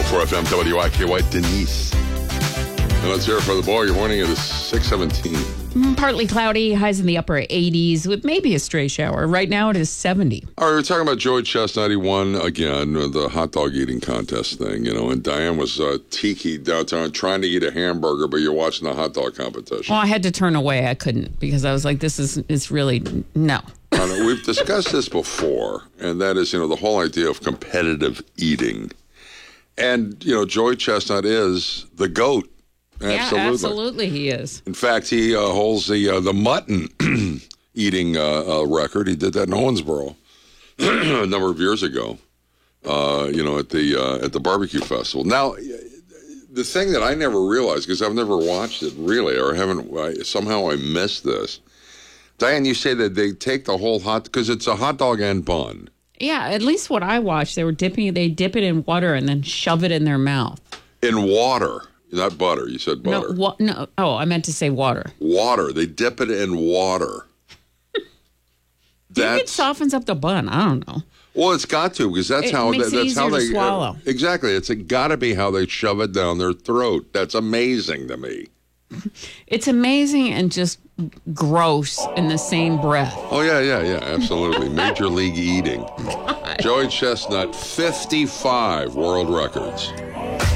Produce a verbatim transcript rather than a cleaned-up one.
oh four F M W I K Y, Denise. And let's hear it for the boy. Good morning. It is six seventeen. Mm, partly cloudy, highs in the upper eighties with maybe a stray shower. Right now it is seventy. All right, we're talking about Joey Chestnut. He won again the hot dog eating contest thing, you know, and Diane was uh, tiki downtown trying to eat a hamburger, but you're watching the hot dog competition. Well, I had to turn away. I couldn't because I was like, this is, is really, no. Uh, we've discussed this before, and that is, you know, the whole idea of competitive eating. And, you know, Joey Chestnut is the GOAT. Absolutely. Yeah, absolutely he is. In fact, he uh, holds the uh, the mutton eating uh, uh, record. He did that in Owensboro a number of years ago, uh, you know, at the uh, at the barbecue festival. Now, the thing that I never realized, because I've never watched it really, or haven't, I, somehow I missed this. Diane, you say that they take the whole hot, because it's a hot dog and bun. Yeah, at least what I watched, they were dipping, they dip it in water and then shove it in their mouth. In water. Not butter. You said butter. No, wa- no. Oh, I meant to say water. Water. They dip it in water. Maybe it softens up the bun. I don't know. Well, it's got to, because that's it how makes that, it that's how easier they to swallow. Uh, exactly. It's got to be how they shove it down their throat. That's amazing to me. It's amazing and just gross in the same breath. Oh yeah, yeah, yeah. Absolutely. Major league eating. Joey Chestnut, fifty-five world records.